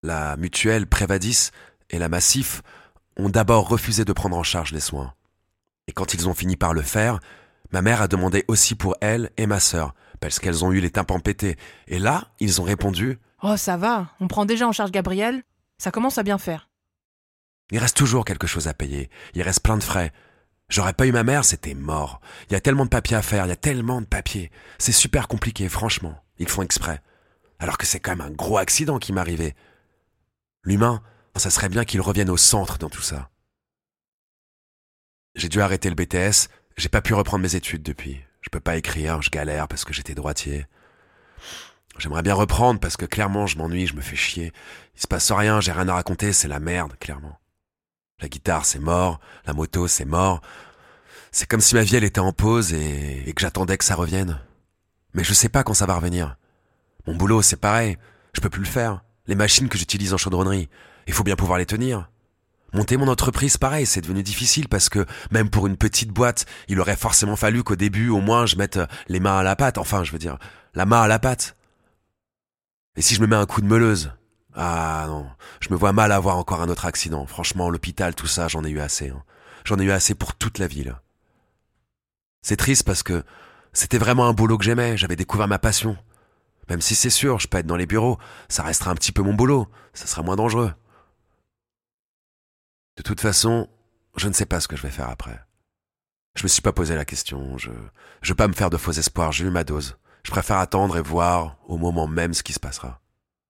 La mutuelle Prévadis et la Massif ont d'abord refusé de prendre en charge les soins. Et quand ils ont fini par le faire, ma mère a demandé aussi pour elle et ma sœur, parce qu'elles ont eu les tympans pétés. Et là, ils ont répondu « Oh, ça va, on prend déjà en charge Gabriel, ça commence à bien faire. » « Il reste toujours quelque chose à payer, il reste plein de frais. J'aurais pas eu ma mère, c'était mort. Il y a tellement de papiers à faire, il y a tellement de papiers. C'est super compliqué, franchement. Ils font exprès. Alors que c'est quand même un gros accident qui m'est arrivé. L'humain, ça serait bien qu'il revienne au centre dans tout ça. » J'ai dû arrêter le BTS, j'ai pas pu reprendre mes études depuis. Je peux pas écrire, je galère parce que j'étais droitier. J'aimerais bien reprendre parce que clairement je m'ennuie, je me fais chier. Il se passe rien, j'ai rien à raconter, c'est la merde, clairement. La guitare c'est mort, la moto c'est mort. C'est comme si ma vie elle était en pause et que j'attendais que ça revienne. Mais je sais pas quand ça va revenir. Mon boulot c'est pareil, je peux plus le faire. Les machines que j'utilise en chaudronnerie, il faut bien pouvoir les tenir. Monter mon entreprise, pareil, c'est devenu difficile parce que même pour une petite boîte, il aurait forcément fallu qu'au début, au moins, je mette les mains à la pâte. Enfin, je veux dire, la main à la pâte. Et si je me mets un coup de meuleuse? Ah non, je me vois mal avoir encore un autre accident. Franchement, l'hôpital, tout ça, j'en ai eu assez. J'en ai eu assez pour toute la vie, là. C'est triste parce que c'était vraiment un boulot que j'aimais, j'avais découvert ma passion. Même si c'est sûr, je peux être dans les bureaux, ça restera un petit peu mon boulot, ça sera moins dangereux. De toute façon, je ne sais pas ce que je vais faire après. Je me suis pas posé la question, je veux pas me faire de faux espoirs, j'ai eu ma dose. Je préfère attendre et voir au moment même ce qui se passera.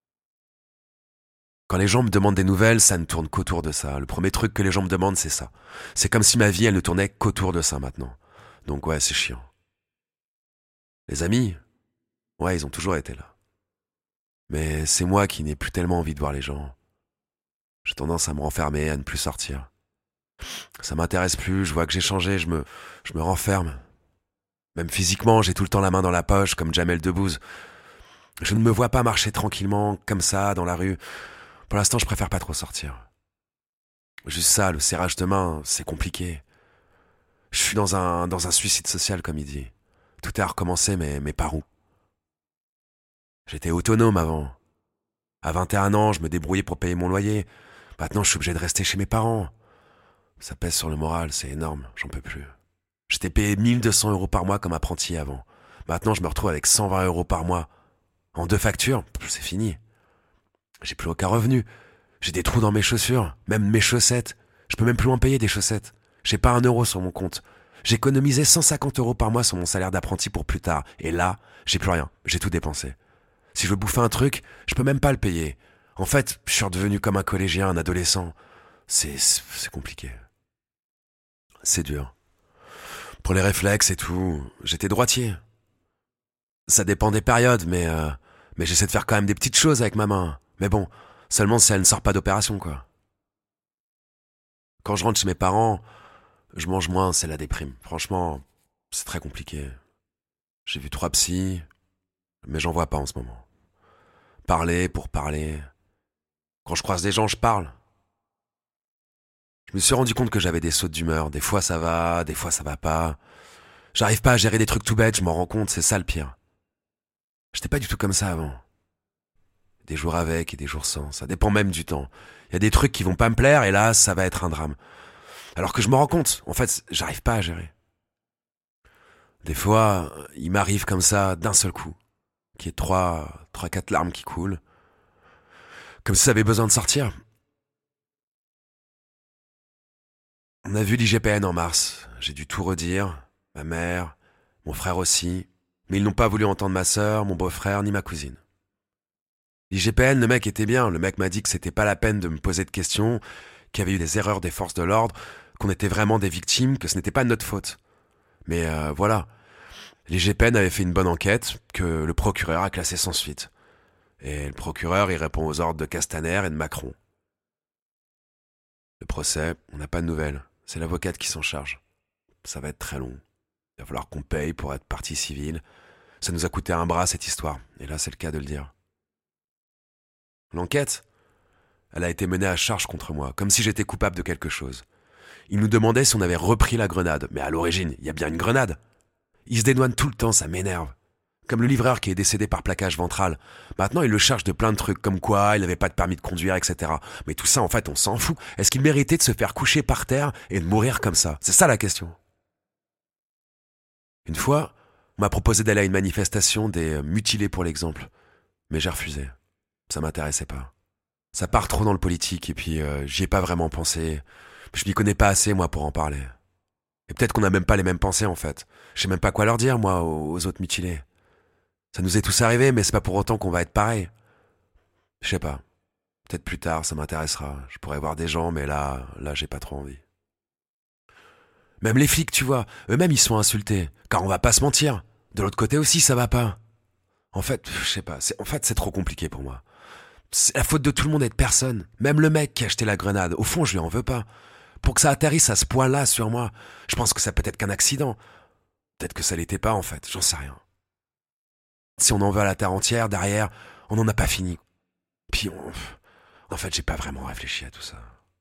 Quand les gens me demandent des nouvelles, ça ne tourne qu'autour de ça. Le premier truc que les gens me demandent, c'est ça. C'est comme si ma vie, elle ne tournait qu'autour de ça maintenant. Donc ouais, c'est chiant. Les amis, ouais, ils ont toujours été là. Mais c'est moi qui n'ai plus tellement envie de voir les gens. J'ai tendance à me renfermer, à ne plus sortir. Ça m'intéresse plus, je vois que j'ai changé, je me renferme. Même physiquement, j'ai tout le temps la main dans la poche, comme Jamel Debbouze. Je ne me vois pas marcher tranquillement, comme ça, dans la rue. Pour l'instant, je préfère pas trop sortir. Juste ça, le serrage de main, c'est compliqué. Je suis dans un suicide social, comme il dit. Tout est à recommencer, mais par où? J'étais autonome avant. À 21 ans, je me débrouillais pour payer mon loyer. Maintenant, je suis obligé de rester chez mes parents. Ça pèse sur le moral, c'est énorme, j'en peux plus. J'étais payé 1200 € par mois comme apprenti avant. Maintenant, je me retrouve avec 120 € par mois. En 2 factures, c'est fini. J'ai plus aucun revenu. J'ai des trous dans mes chaussures, même mes chaussettes. Je peux même plus en payer des chaussettes. J'ai pas 1 € sur mon compte. J'économisais 150 € par mois sur mon salaire d'apprenti pour plus tard. Et là, j'ai plus rien. J'ai tout dépensé. Si je veux bouffer un truc, je peux même pas le payer. En fait, je suis redevenu comme un collégien, un adolescent. C'est compliqué. C'est dur. Pour les réflexes et tout, j'étais droitier. Ça dépend des périodes, mais j'essaie de faire quand même des petites choses avec ma main. Mais bon, seulement si elle ne sort pas d'opération, quoi. Quand je rentre chez mes parents, je mange moins, c'est la déprime. Franchement, c'est très compliqué. J'ai vu 3 psys, mais j'en vois pas en ce moment. Parler pour parler. Quand je croise des gens, je parle. Je me suis rendu compte que j'avais des sautes d'humeur. Des fois ça va, des fois ça va pas. J'arrive pas à gérer des trucs tout bêtes, je m'en rends compte, c'est ça le pire. J'étais pas du tout comme ça avant. Des jours avec et des jours sans, ça dépend même du temps. Il y a des trucs qui vont pas me plaire et là, ça va être un drame. Alors que je me rends compte, en fait, j'arrive pas à gérer. Des fois, il m'arrive comme ça, d'un seul coup, qu'il y ait 4 larmes qui coulent. Comme si ça avait besoin de sortir. On a vu l'IGPN en mars. J'ai dû tout redire. Ma mère, mon frère aussi. Mais ils n'ont pas voulu entendre ma sœur, mon beau-frère, ni ma cousine. L'IGPN, le mec était bien. Le mec m'a dit que c'était pas la peine de me poser de questions, qu'il y avait eu des erreurs des forces de l'ordre, qu'on était vraiment des victimes, que ce n'était pas de notre faute. Mais voilà. L'IGPN avait fait une bonne enquête, que le procureur a classée sans suite. Et le procureur, il répond aux ordres de Castaner et de Macron. Le procès, on n'a pas de nouvelles. C'est l'avocate qui s'en charge. Ça va être très long. Il va falloir qu'on paye pour être partie civile. Ça nous a coûté un bras, cette histoire. Et là, c'est le cas de le dire. L'enquête, elle a été menée à charge contre moi, comme si j'étais coupable de quelque chose. Ils nous demandaient si on avait repris la grenade. Mais à l'origine, il y a bien une grenade. Ils se dédouanent tout le temps, ça m'énerve. Comme le livreur qui est décédé par plaquage ventral. Maintenant, il le charge de plein de trucs, comme quoi il n'avait pas de permis de conduire, etc. Mais tout ça, en fait, on s'en fout. Est-ce qu'il méritait de se faire coucher par terre et de mourir comme ça? C'est ça la question. Une fois, on m'a proposé d'aller à une manifestation des mutilés pour l'exemple. Mais j'ai refusé. Ça m'intéressait pas. Ça part trop dans le politique et puis j'y ai pas vraiment pensé. Je m'y connais pas assez, moi, pour en parler. Et peut-être qu'on n'a même pas les mêmes pensées, en fait. Je sais même pas quoi leur dire, moi, aux autres mutilés. Ça nous est tous arrivé, mais c'est pas pour autant qu'on va être pareil. Je sais pas. Peut-être plus tard, ça m'intéressera. Je pourrais voir des gens, mais là, j'ai pas trop envie. Même les flics, tu vois, eux-mêmes ils sont insultés. Car on va pas se mentir. De l'autre côté aussi, ça va pas. En fait, je sais pas. C'est trop compliqué pour moi. C'est la faute de tout le monde et de personne. Même le mec qui a acheté la grenade. Au fond, je lui en veux pas. Pour que ça atterrisse à ce point-là sur moi, je pense que ça peut être qu'un accident. Peut-être que ça l'était pas, en fait. J'en sais rien. Si on en veut à la terre entière, derrière, on n'en a pas fini. Puis en fait, j'ai pas vraiment réfléchi à tout ça.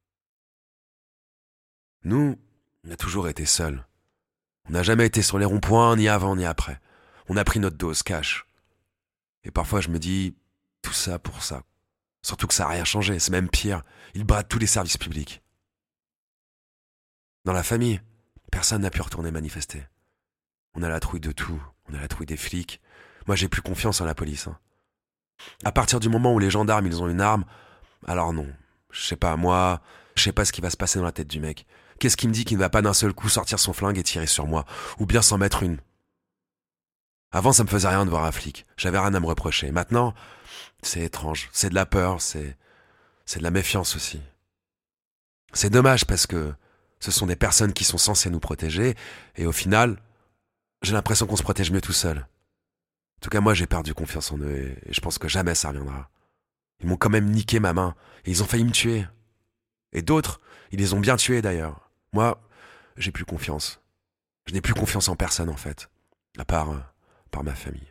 Nous, on a toujours été seuls. On n'a jamais été sur les ronds-points, ni avant, ni après. On a pris notre dose, cash. Et parfois, je me dis, tout ça pour ça. Surtout que ça n'a rien changé, c'est même pire. Ils bradent tous les services publics. Dans la famille, personne n'a pu retourner manifester. On a la trouille de tout. On a la trouille des flics. Moi, j'ai plus confiance en la police. À partir du moment où les gendarmes, ils ont une arme, alors non. Je sais pas, moi, je sais pas ce qui va se passer dans la tête du mec. Qu'est-ce qui me dit qu'il ne va pas d'un seul coup sortir son flingue et tirer sur moi? Ou bien s'en mettre une? Avant, ça me faisait rien de voir un flic. J'avais rien à me reprocher. Maintenant, c'est étrange. C'est de la peur, c'est de la méfiance aussi. C'est dommage parce que ce sont des personnes qui sont censées nous protéger et au final, j'ai l'impression qu'on se protège mieux tout seul. En tout cas, moi, j'ai perdu confiance en eux et je pense que jamais ça reviendra. Ils m'ont quand même niqué ma main et ils ont failli me tuer. Et d'autres, ils les ont bien tués d'ailleurs. Moi, j'ai plus confiance. Je n'ai plus confiance en personne en fait, à part ma famille.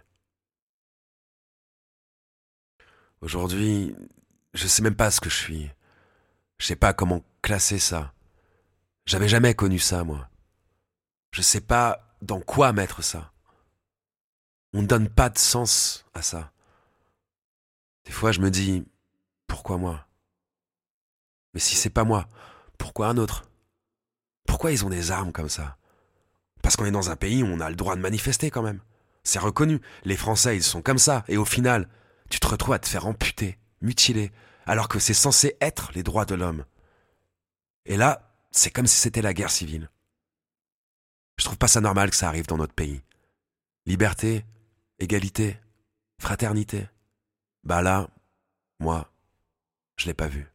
Aujourd'hui, je sais même pas ce que je suis. Je sais pas comment classer ça. J'avais jamais connu ça, moi. Je sais pas dans quoi mettre ça. On ne donne pas de sens à ça. Des fois, je me dis, pourquoi moi? Mais si c'est pas moi, pourquoi un autre? Pourquoi ils ont des armes comme ça? Parce qu'on est dans un pays où on a le droit de manifester quand même. C'est reconnu. Les Français, ils sont comme ça. Et au final, tu te retrouves à te faire amputer, mutiler, alors que c'est censé être les droits de l'homme. Et là, c'est comme si c'était la guerre civile. Je trouve pas ça normal que ça arrive dans notre pays. Liberté, égalité, fraternité. Bah là, moi, je l'ai pas vu.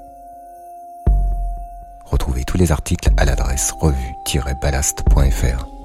Retrouvez tous les articles à l'adresse revue-ballast.fr.